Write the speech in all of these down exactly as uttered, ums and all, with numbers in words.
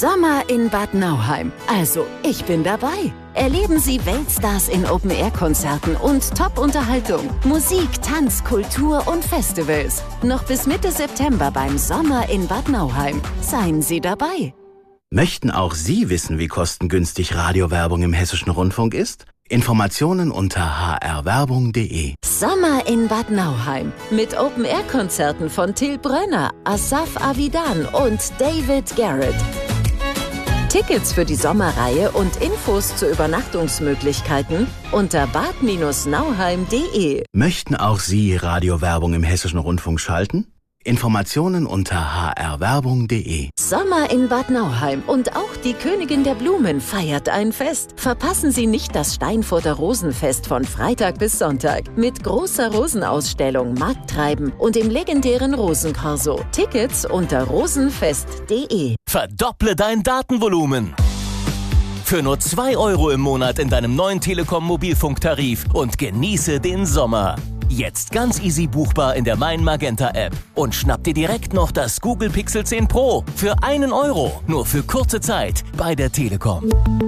Sommer in Bad Nauheim. Also, ich bin dabei. Erleben Sie Weltstars in Open-Air-Konzerten und Top-Unterhaltung. Musik, Tanz, Kultur und Festivals. Noch bis Mitte September beim Sommer in Bad Nauheim. Seien Sie dabei. Möchten auch Sie wissen, wie kostengünstig Radiowerbung im Hessischen Rundfunk ist? Informationen unter h r werbung punkt d e. Sommer in Bad Nauheim mit Open-Air-Konzerten von Till Brönner, Asaf Avidan und David Garrett. Tickets für die Sommerreihe und Infos zu Übernachtungsmöglichkeiten unter bad nauheim punkt d e. Möchten auch Sie Radiowerbung im Hessischen Rundfunk schalten? Informationen unter h r werbung punkt d e. Sommer in Bad Nauheim und auch die Königin der Blumen feiert ein Fest. Verpassen Sie nicht das Steinfurter Rosenfest von Freitag bis Sonntag mit großer Rosenausstellung, Markttreiben und dem legendären Rosenkorso. Tickets unter rosenfest punkt d e. Verdopple dein Datenvolumen. Für nur zwei Euro im Monat in deinem neuen Telekom-Mobilfunktarif und genieße den Sommer. Jetzt ganz easy buchbar in der Mein Magenta App. Und schnapp dir direkt noch das Google Pixel zehn Pro für einen Euro. Nur für kurze Zeit bei der Telekom.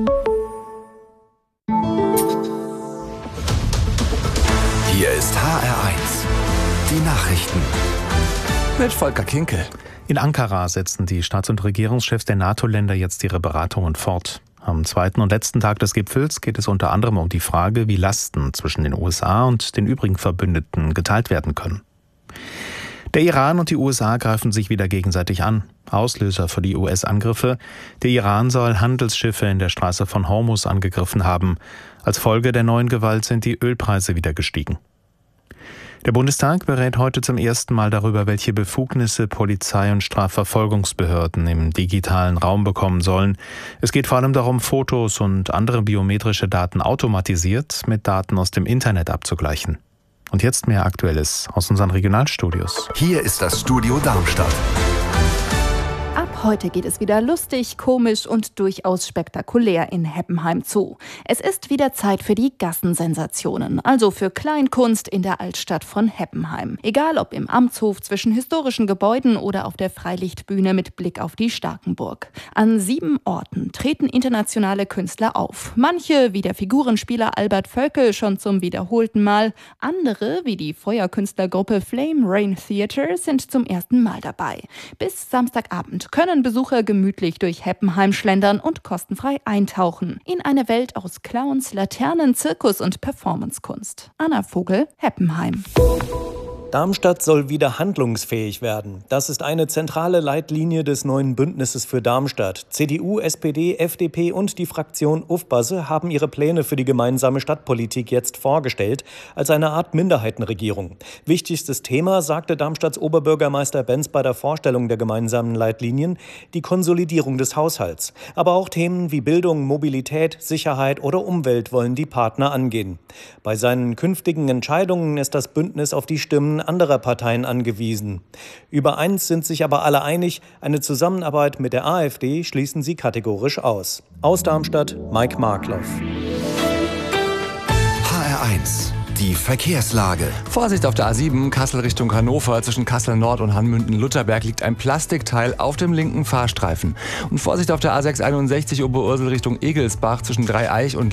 Hier ist H R eins. Die Nachrichten. Mit Volker Kinkel. In Ankara setzen die Staats- und Regierungschefs der NATO-Länder jetzt ihre Beratungen fort. Am zweiten und letzten Tag des Gipfels geht es unter anderem um die Frage, wie Lasten zwischen den U S A und den übrigen Verbündeten geteilt werden können. Der Iran und die U S A greifen sich wieder gegenseitig an. Auslöser für die U S-Angriffe: Der Iran soll Handelsschiffe in der Straße von Hormuz angegriffen haben. Als Folge der neuen Gewalt sind die Ölpreise wieder gestiegen. Der Bundestag berät heute zum ersten Mal darüber, welche Befugnisse Polizei und Strafverfolgungsbehörden im digitalen Raum bekommen sollen. Es geht vor allem darum, Fotos und andere biometrische Daten automatisiert mit Daten aus dem Internet abzugleichen. Und jetzt mehr Aktuelles aus unseren Regionalstudios. Hier ist das Studio Darmstadt. Ab heute geht es wieder lustig, komisch und durchaus spektakulär in Heppenheim zu. Es ist wieder Zeit für die Gassensensationen, also für Kleinkunst in der Altstadt von Heppenheim. Egal ob im Amtshof zwischen historischen Gebäuden oder auf der Freilichtbühne mit Blick auf die Starkenburg. An sieben Orten treten internationale Künstler auf. Manche, wie der Figurenspieler Albert Völkel, schon zum wiederholten Mal. Andere, wie die Feuerkünstlergruppe Flame Rain Theatre, sind zum ersten Mal dabei. Bis Samstagabend können Besucher gemütlich durch Heppenheim schlendern und kostenfrei eintauchen in eine Welt aus Clowns, Laternen, Zirkus und Performancekunst. Anna Vogel, Heppenheim. Darmstadt soll wieder handlungsfähig werden. Das ist eine zentrale Leitlinie des neuen Bündnisses für Darmstadt. C D U, S P D, F D P und die Fraktion Ufbasse haben ihre Pläne für die gemeinsame Stadtpolitik jetzt vorgestellt, als eine Art Minderheitenregierung. Wichtigstes Thema, sagte Darmstadts Oberbürgermeister Benz bei der Vorstellung der gemeinsamen Leitlinien, die Konsolidierung des Haushalts. Aber auch Themen wie Bildung, Mobilität, Sicherheit oder Umwelt wollen die Partner angehen. Bei seinen künftigen Entscheidungen ist das Bündnis auf die Stimmen anderer Parteien angewiesen. Über eins sind sich aber alle einig: eine Zusammenarbeit mit der A f D schließen sie kategorisch aus. Aus Darmstadt, Mike Markloff. H R eins. Die Verkehrslage. Vorsicht auf der A sieben, Kassel Richtung Hannover. Zwischen Kassel Nord und Hanmünden-Lutherberg liegt ein Plastikteil auf dem linken Fahrstreifen. Und Vorsicht auf der A sechshunderteinundsechzig Oberursel Richtung Egelsbach zwischen Dreieich und